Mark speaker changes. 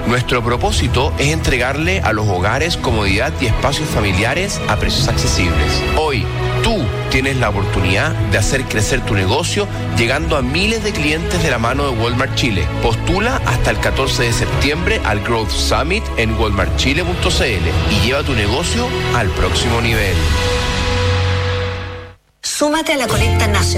Speaker 1: Nuestro propósito es entregarle a los hogares comodidad y espacios familiares a precios accesibles. Hoy, tú tienes la oportunidad de hacer crecer tu negocio llegando a miles de clientes de la mano de Walmart Chile. Postula hasta el 14 de septiembre al Growth Summit en walmartchile.cl y lleva tu negocio al próximo nivel.
Speaker 2: Súmate a la colecta nacional